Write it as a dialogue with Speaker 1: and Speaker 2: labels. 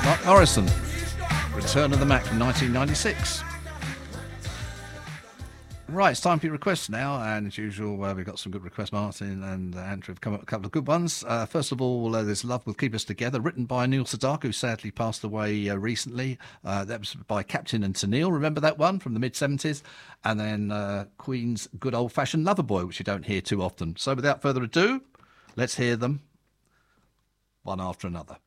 Speaker 1: Mark Morrison, Return of the Mac from 1996. Right, it's time for your requests now, and as usual, we've got some good requests. Martin and Andrew have come up with a couple of good ones. First of all, there's Love Will Keep Us Together, written by Neil Sedaka, who sadly passed away recently. That was by Captain and Tennille, remember that one from the mid-70s? And then Queen's Good Old Fashioned Lover Boy, which you don't hear too often. So without further ado, let's hear them one after another.